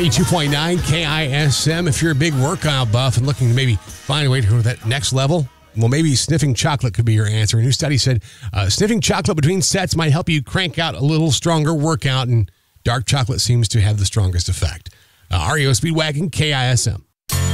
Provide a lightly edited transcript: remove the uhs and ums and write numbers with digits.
92.9 KISM. If you're a big workout buff and looking to maybe find a way to go to that next level, well, maybe sniffing chocolate could be your answer. A new study said sniffing chocolate between sets might help you crank out a little stronger workout, and dark chocolate seems to have the strongest effect. REO Speedwagon, KISM.